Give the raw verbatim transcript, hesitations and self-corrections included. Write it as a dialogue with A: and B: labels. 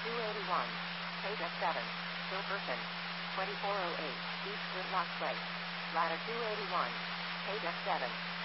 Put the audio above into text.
A: two eighty-one, page F seven, Silverton, twenty-four oh eight, East Whitlock Place, ladder two eighty-one, page F seven.